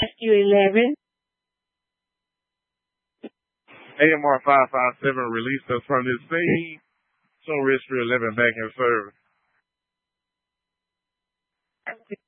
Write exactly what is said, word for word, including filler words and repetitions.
Rescue eleven. A M R five five seven released us from this scene. So Rescue eleven back in service.